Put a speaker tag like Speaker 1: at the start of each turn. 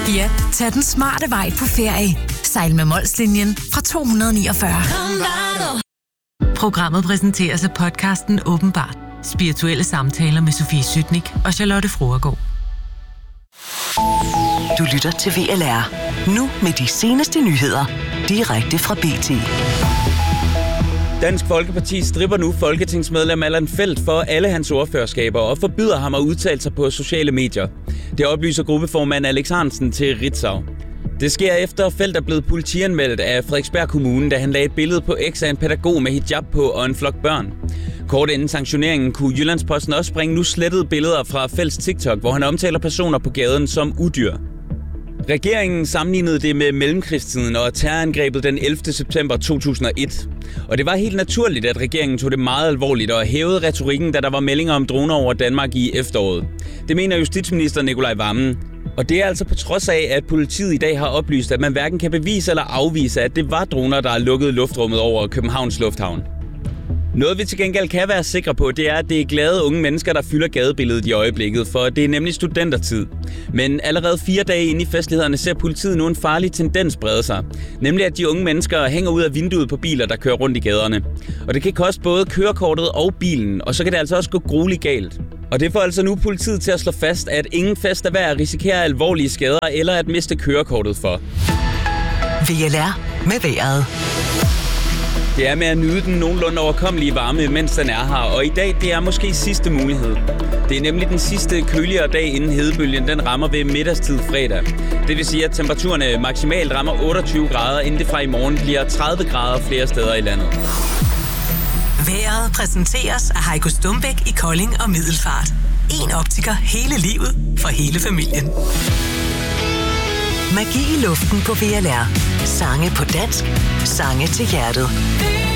Speaker 1: Ja, tag den smarte vej på ferie. Sejl med Molslinjen fra 249.
Speaker 2: Programmet præsenteres af podcasten Åbenbart. Spirituelle samtaler med Sofie Sytnik og Charlotte Fruergaard.
Speaker 3: Du lytter til VLR. Nu med de seneste nyheder. Direkte fra BT.
Speaker 4: Dansk Folkeparti stripper nu folketingsmedlem Allan Feldt for alle hans ordførerskaber og forbyder ham at udtale sig på sociale medier. Det oplyser gruppeformand Alex Hansen til Ritzau. Det sker efter Feldt er blevet politianmeldt af Frederiksberg Kommune, da han lagde et billede på X af en pædagog med hijab på og en flok børn. Kort inden sanktioneringen kunne Jyllandsposten også bringe nu slettede billeder fra Feldts TikTok, hvor han omtaler personer på gaden som udyr. Regeringen sammenlignede det med mellemkrigstiden og terrorangrebet den 11. september 2001. Og det var helt naturligt, at regeringen tog det meget alvorligt og hævede retorikken, da der var meldinger om droner over Danmark i efteråret. Det mener justitsminister Nicolai Wammen. Og det er altså på trods af, at politiet i dag har oplyst, at man hverken kan bevise eller afvise, at det var droner, der lukkede luftrummet over Københavns Lufthavn. Noget vi til gengæld kan være sikre på, det er, at det er glade unge mennesker, der fylder gadebilledet i øjeblikket, for det er nemlig studentertid. Men allerede 4 dage inde i festlighederne ser politiet nu en farlig tendens brede sig. Nemlig at de unge mennesker hænger ud af vinduet på biler, der kører rundt i gaderne. Og det kan koste både kørekortet og bilen, og så kan det altså også gå grueligt galt. Og det får altså nu politiet til at slå fast, at ingen fest er værd at risikere alvorlige skader eller at miste kørekortet for.
Speaker 3: VLR med vejret.
Speaker 4: Det er med at nyde den nogenlunde overkommelige varme, mens den er her, og i dag det er måske sidste mulighed. Det er nemlig den sidste køligere dag inden hedebølgen, den rammer ved middagstid fredag. Det vil sige, at temperaturerne maksimalt rammer 28 grader, inden det fra i morgen bliver 30 grader flere steder i landet.
Speaker 2: Vejret præsenteres af Heiko Stumbæk i Kolding og Middelfart. En optiker hele livet for hele familien.
Speaker 3: Magi i luften på VLR. Sange på dansk. Sange til hjertet.